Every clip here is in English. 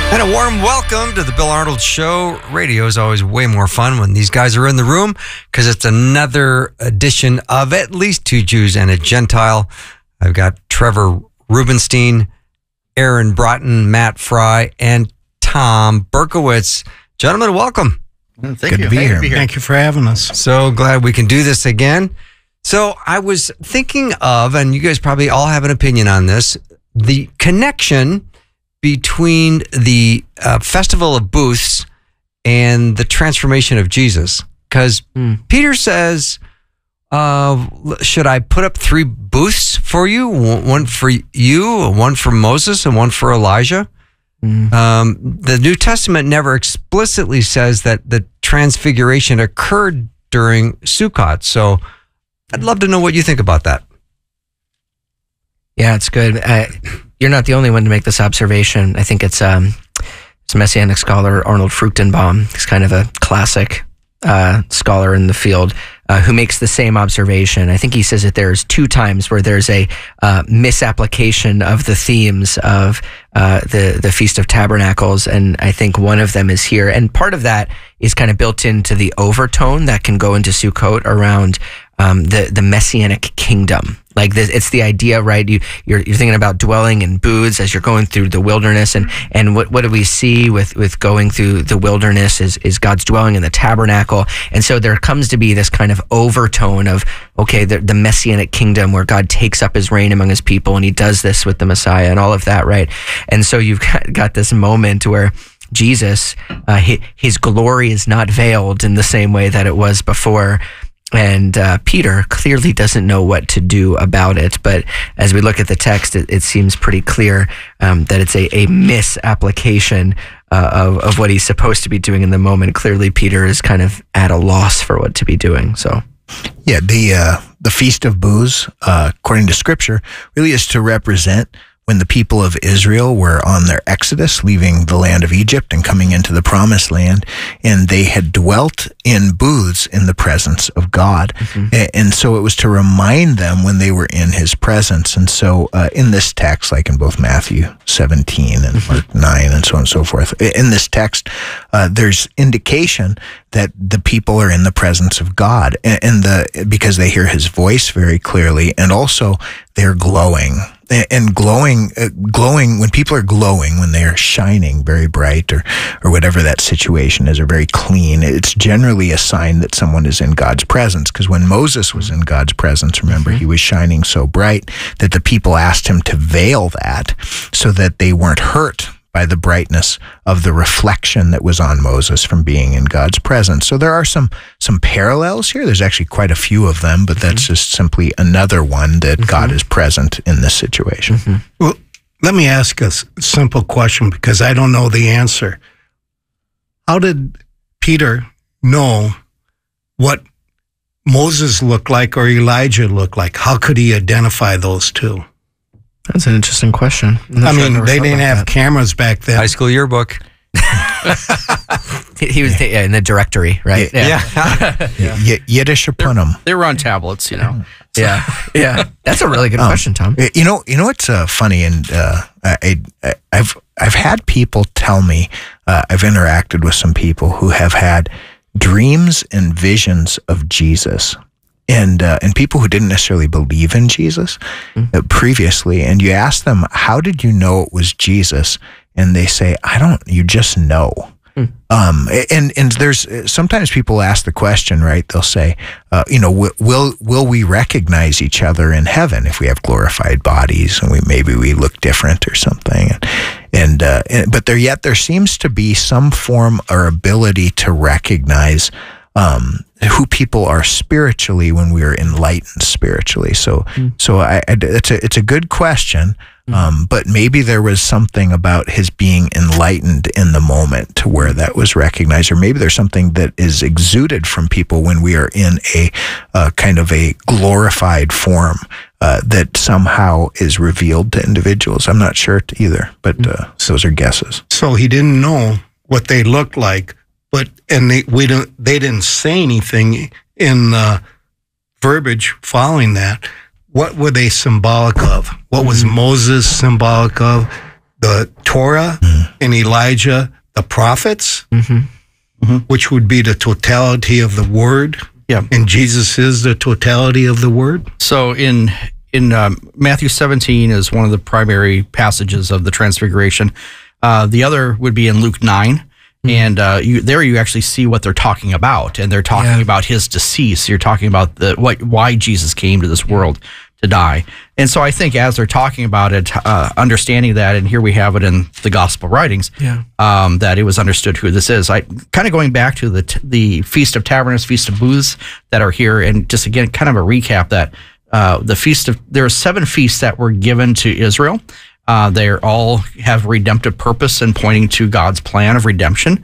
And a warm welcome to the Bill Arnold Show. Radio is always way more fun when these guys are in the room because it's another edition of At Least Two Jews and a Gentile. I've got Trevor Rubenstein, Aaron Broughton, Matt Fry, and Tom Berkowitz. Gentlemen, welcome. Thank you. Good to be here. Thank you for having us. So glad we can do this again. So I was thinking of, and you guys probably all have an opinion on this, the connection between the Festival of Booths and the transformation of Jesus. Because Peter says, should I put up 3 booths for you? One for you, one for Moses, and one for Elijah? The New Testament never explicitly says that the transfiguration occurred during Sukkot. So I'd love to know what you think about that. Yeah, it's good. You're not the only one to make this observation. I think it's Messianic scholar Arnold Fruchtenbaum. He's kind of a classic scholar in the field who makes the same observation. I think he says that there's 2 times where there's a misapplication of the themes of the Feast of Tabernacles, and I think one of them is here. And part of that is kind of built into the overtone that can go into Sukkot around the Messianic kingdom. Like it's the idea, right? You're thinking about dwelling in booths as you're going through the wilderness, and what do we see with going through the wilderness is God's dwelling in the tabernacle, and so there comes to be this kind of overtone of the Messianic kingdom where God takes up his reign among his people, and he does this with the Messiah and all of that, right? And so you've got this moment where Jesus, his glory is not veiled in the same way that it was before. And Peter clearly doesn't know what to do about it. But as we look at the text, it seems pretty clear that it's a misapplication of what he's supposed to be doing in the moment. Clearly, Peter is kind of at a loss for what to be doing. So, yeah, the Feast of Booths, according to Scripture, really is to represent when the people of Israel were on their exodus, leaving the land of Egypt and coming into the promised land, and they had dwelt in booths in the presence of God. And so it was to remind them when they were in his presence. And so in this text, like in both Matthew 17 and Mark 9 and so on and so forth, in this text, there's indication that the people are in the presence of God, because they hear his voice very clearly, and also they're glowing. And glowing, when people are glowing, when they are shining very bright or whatever that situation is, or very clean, it's generally a sign that someone is in God's presence. Because when Moses was in God's presence, remember, he was shining so bright that the people asked him to veil that so that they weren't hurt by the brightness of the reflection that was on Moses from being in God's presence. So there are some parallels here. There's actually quite a few of them, but that's just simply another one that God is present in this situation. Well, let me ask a simple question because I don't know the answer. How did Peter know what Moses looked like or Elijah looked like? How could he identify those two? That's an interesting question. I mean, they didn't have cameras back then. High school yearbook. He was in the directory, right? Yiddish Apunim. They were on tablets, you know. So. Yeah. That's a really good question, Tom. You know what's funny, and I've had people tell me, I've interacted with some people who have had dreams and visions of Jesus. And people who didn't necessarily believe in Jesus previously, and you ask them, how did you know it was Jesus? And they say, you just know. And there's sometimes people ask the question, right? They'll say, will we recognize each other in heaven if we have glorified bodies and maybe we look different or something? But there seems to be some form or ability to recognize who people are spiritually when we are enlightened spiritually. So it's a good question, but maybe there was something about his being enlightened in the moment to where that was recognized, or maybe there's something that is exuded from people when we are in a kind of a glorified form that somehow is revealed to individuals. I'm not sure either, but those are guesses. So he didn't know what they looked like. They didn't say anything in verbiage following that. What were they symbolic of? What was Moses symbolic of? The Torah? and Elijah the prophets, Mm-hmm. which would be the totality of the word. Yeah. And Jesus is the totality of the word. So in Matthew 17 is one of the primary passages of the Transfiguration. The other would be in Luke 9. And you actually see what they're talking about, and they're talking about his decease. You're talking about why Jesus came to this world to die. And so I think as they're talking about it, understanding that, and here we have it in the gospel writings, that it was understood who this is. I kind of going back to the Feast of Tabernacles, Feast of Booths that are here, and just again, kind of a recap that there are 7 feasts that were given to Israel. They all have redemptive purpose and pointing to God's plan of redemption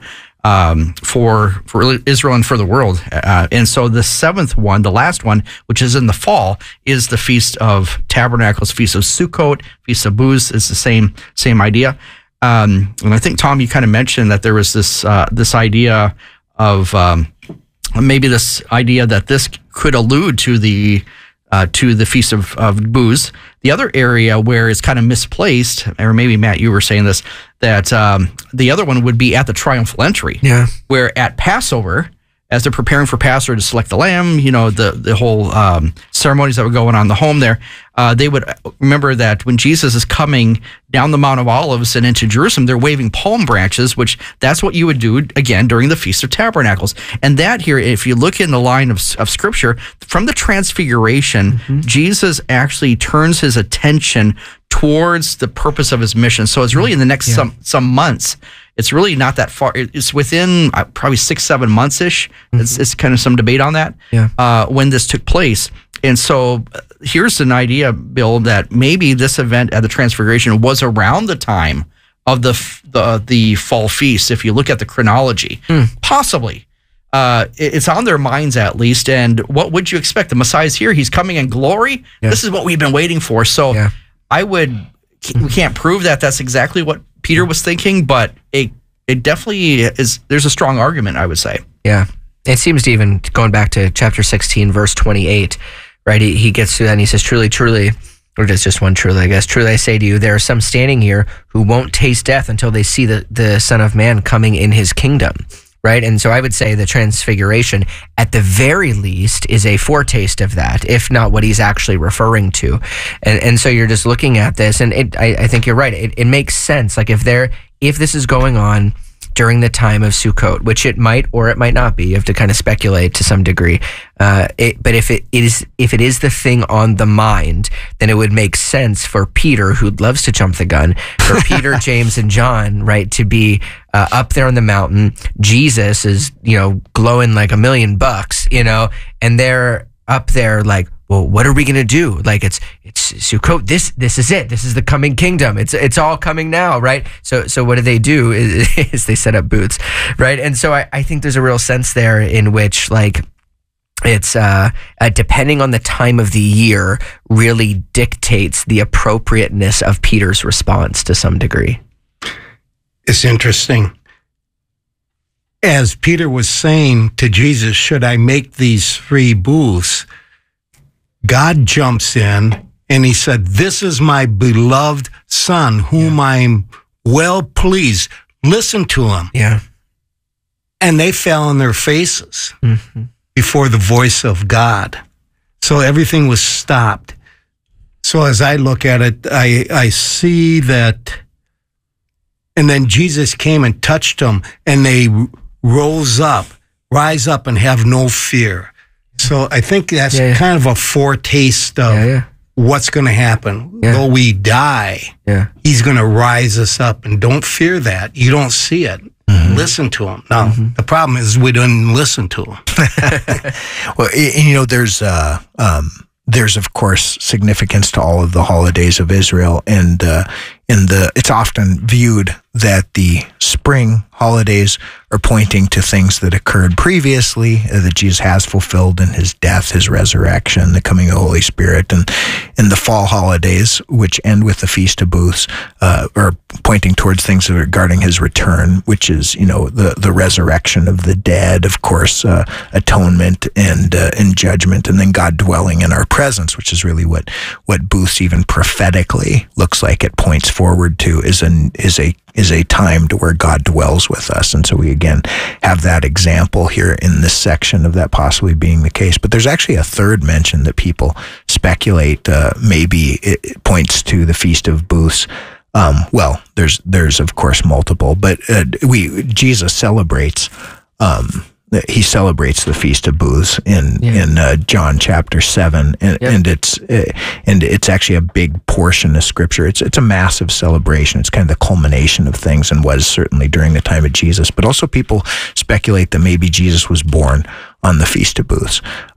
for Israel and for the world. And so the 7th one, the last one, which is in the fall, is the Feast of Tabernacles, Feast of Sukkot, Feast of Booths. It's the same idea. And I think, Tom, you kind of mentioned that there was this idea of maybe this idea that this could allude to the Feast of Booths. The other area where it's kind of misplaced, or maybe Matt, you were saying this, that the other one would be at the triumphal entry. Yeah. Where at Passover, as they're preparing for Passover to select the lamb, the whole ceremonies that were going on in the home there, they would remember that when Jesus is coming down the Mount of Olives and into Jerusalem, they're waving palm branches, which that's what you would do, again, during the Feast of Tabernacles. And that here, if you look in the line of Scripture, from the Transfiguration, Jesus actually turns his attention towards the purpose of his mission. So it's really in the next some months. It's really not that far. It's within probably 6-7 months-ish. It's kind of some debate on that when this took place. And so here's an idea, Bill, that maybe this event at the Transfiguration was around the time of the fall feast. If you look at the chronology, possibly. It's on their minds at least. And what would you expect? The Messiah's here. He's coming in glory. Yeah. This is what we've been waiting for. So we can't prove that that's exactly what Peter was thinking, but it definitely is. There's a strong argument, I would say. Yeah. It seems to even, going back to chapter 16, verse 28, right? He gets to that and he says, truly, truly, or it's just one truly, I guess. Truly, I say to you, there are some standing here who won't taste death until they see the Son of Man coming in his kingdom. Right. And so I would say the Transfiguration, at the very least, is a foretaste of that, if not what he's actually referring to. And so you're just looking at this, and I think you're right. It makes sense. Like if this is going on during the time of Sukkot, which it might or it might not be, you have to kind of speculate to some degree. But if it is the thing on the mind, then it would make sense for Peter, who loves to jump the gun, for Peter, James, and John, right, to be up there on the mountain. Jesus is, glowing like $1 million, and they're up there like, well, what are we going to do? Like it's Sukkot. This is it. This is the coming kingdom. It's all coming now, right? So what do? Is they set up booths, right? And so I think there's a real sense there in which like it's depending on the time of the year really dictates the appropriateness of Peter's response to some degree. It's interesting. As Peter was saying to Jesus, should I make these 3 booths? God jumps in and he said, this is my beloved son, whom I'm well pleased. Listen to him. Yeah. And they fell on their faces before the voice of God. So everything was stopped. So as I look at it, I see that, and then Jesus came and touched them, and they rise up and have no fear. So I think that's kind of a foretaste of what's going to happen. Yeah. Though we die, he's going to rise us up, and don't fear that. You don't see it. Listen to him. Now, the problem is we didn't listen to him. Well, there's of course significance to all of the holidays of Israel, and it's often viewed that the spring holidays are pointing to things that occurred previously that Jesus has fulfilled in his death, his resurrection, the coming of the Holy Spirit, and in the fall holidays, which end with the Feast of Booths, are pointing towards things regarding his return, which is the resurrection of the dead, of course, atonement and judgment, and then God dwelling in our presence, which is really what Booths even prophetically looks like. It points forward to is a is a time to where God dwells with us. And so we again have that example here in this section of that possibly being the case. But there's actually a third mention that people speculate maybe it points to the Feast of Booths. Well, there's of course multiple, but Jesus celebrates he celebrates the Feast of Booths in John chapter 7, and it's actually a big portion of Scripture. It's a massive celebration. It's kind of the culmination of things, and was certainly during the time of Jesus. But also, people speculate that maybe Jesus was born on the Feast of Booths.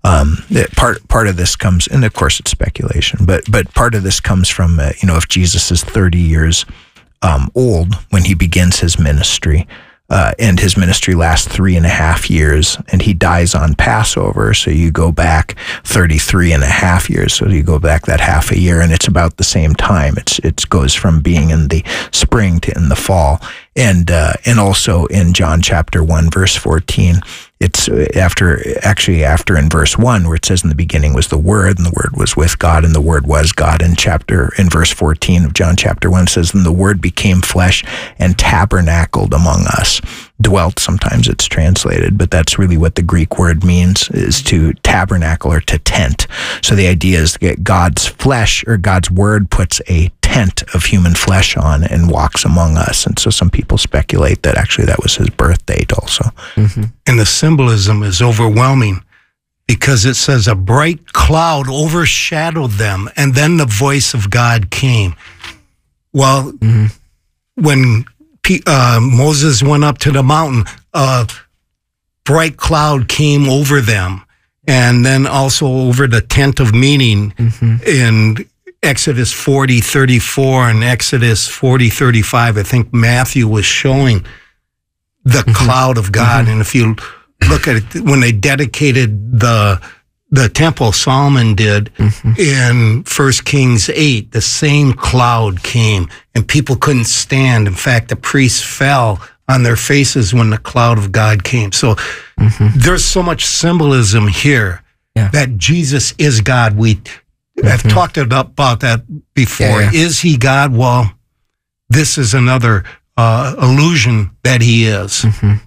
Part of this comes, and of course, it's speculation. But part of this comes from if Jesus is 30 years old when he begins his ministry. And his ministry lasts 3.5 years, and he dies on Passover. So you go back 33.5 years. So you go back that half a year, and it's about the same time. It goes from being in the spring to in the fall. And also in John chapter 1, verse 14, it's after in verse 1 where it says in the beginning was the Word, and the Word was with God, and the Word was God. In verse 14 of John chapter 1 it says, and the Word became flesh and tabernacled among us. Dwelt, sometimes it's translated, but that's really what the Greek word means, is to tabernacle or to tent. So the idea is that God's flesh, or God's Word, puts a tent of human flesh on and walks among us. And so some people speculate that actually that was his birth date also. Mm-hmm. And the symbolism is overwhelming, because it says a bright cloud overshadowed them, and then the voice of God came. Well, when Moses went up to the mountain, a bright cloud came over them, and then also over the tent of meeting in Exodus 40:34 and Exodus 40:35. I think Matthew was showing the cloud of God. And if you look at it, when they dedicated the temple, Solomon did, in 1 Kings 8, the same cloud came, and people couldn't stand. In fact, the priests fell on their faces when the cloud of God came. So there's so much symbolism here that Jesus is God. I've talked about that before. Is he God? Well, this is another illusion that he is.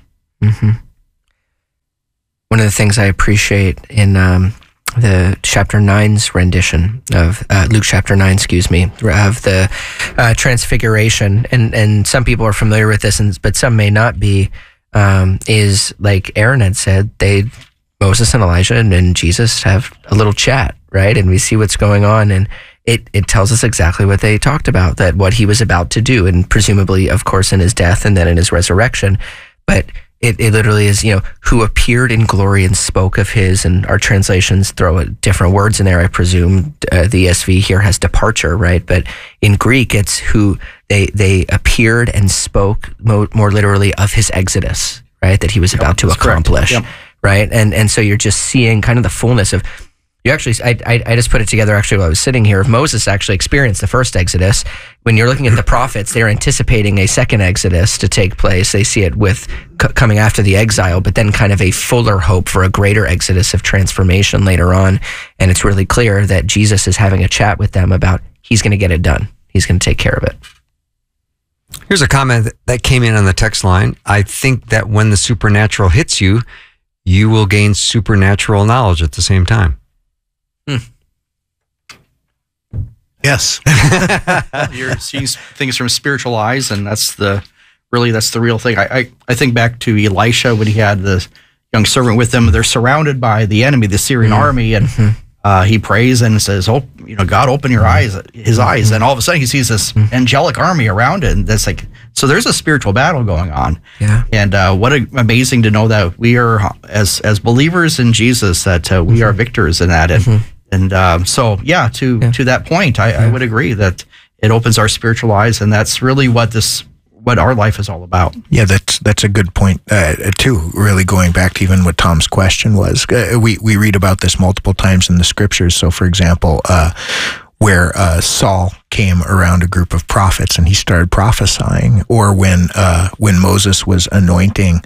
One of the things I appreciate in the chapter 9's rendition of Luke chapter 9, of the transfiguration, and some people are familiar with this, but some may not be, is like Aaron had said, Moses and Elijah and Jesus have a little chat, right? And we see what's going on, and it tells us exactly what they talked about, that what he was about to do, and presumably, of course, in his death and then in his resurrection. But it literally is, who appeared in glory and spoke of his, and our translations throw different words in there. I presume the ESV here has departure, right? But in Greek, it's who they appeared and spoke more literally of his exodus, right? That he was about to accomplish, right? And so you're just seeing kind of the fullness of. You actually, I just put it together actually while I was sitting here. If Moses actually experienced the first Exodus, when you're looking at the prophets, they're anticipating a second Exodus to take place. They see it with coming after the exile, but then kind of a fuller hope for a greater Exodus of transformation later on. And it's really clear that Jesus is having a chat with them about he's going to get it done. He's going to take care of it. Here's a comment that came in on the text line. I think that when the supernatural hits you, you will gain supernatural knowledge at the same time. Yes. You're seeing things from spiritual eyes, and that's the real thing. I think back to Elisha when he had the young servant with him. They're surrounded by the enemy, the Syrian army, and he prays and says, "Oh, God, open your eyes," his eyes, and all of a sudden he sees this angelic army around it, and that's like, so there's a spiritual battle going on. Yeah. And amazing to know that we are, as believers in Jesus, that we are victors in that. And so to that point, I would agree that it opens our spiritual eyes, and that's really what our life is all about. Yeah, that's a good point too. Really going back to even what Tom's question was, we read about this multiple times in the scriptures. So, for example, where Saul came around a group of prophets and he started prophesying, or when Moses was anointing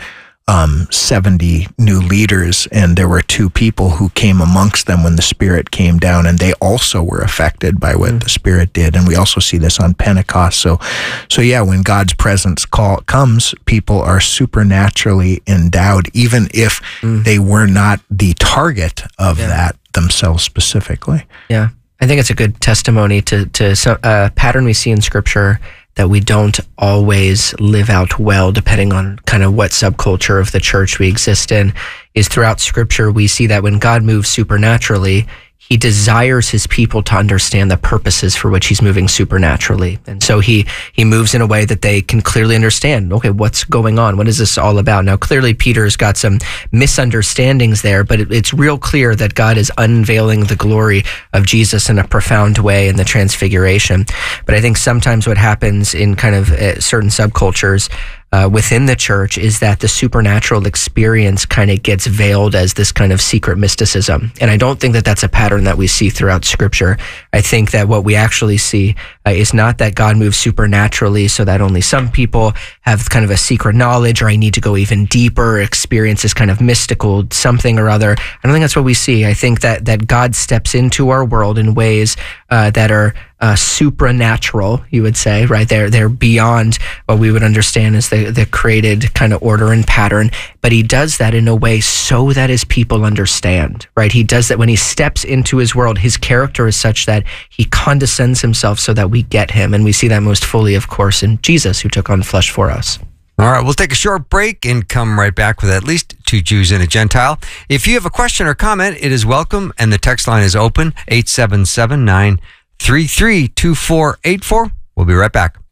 70 new leaders, and there were 2 people who came amongst them when the Spirit came down, and they also were affected by what the Spirit did. And we also see this on Pentecost. So yeah, when God's presence comes, people are supernaturally endowed, even if they were not the target of that themselves specifically. Yeah, I think it's a good testimony to a pattern we see in Scripture that we don't always live out well, depending on kind of what subculture of the church we exist in, is throughout Scripture we see that when God moves supernaturally, he desires his people to understand the purposes for which he's moving supernaturally. And so he moves in a way that they can clearly understand, okay, what's going on? What is this all about? Now, clearly Peter's got some misunderstandings there, but it's real clear that God is unveiling the glory of Jesus in a profound way in the transfiguration. But I think sometimes what happens in kind of certain subcultures within the church is that the supernatural experience kind of gets veiled as this kind of secret mysticism. And I don't think that that's a pattern that we see throughout Scripture. I think that what we actually see is not that God moves supernaturally so that only some people have kind of a secret knowledge, or I need to go even deeper, experience this kind of mystical something or other. I don't think that's what we see. I think that God steps into our world in ways that are supranatural, you would say, right? They're beyond what we would understand as the created kind of order and pattern. But he does that in a way so that his people understand, right? He does that when he steps into his world. His character is such that he condescends himself so that we get him. And we see that most fully, of course, in Jesus, who took on flesh for us. All right, we'll take a short break and come right back with at least 2 Jews and a Gentile. If you have a question or comment, it is welcome, and the text line is open, 877-933-2484. We'll be right back.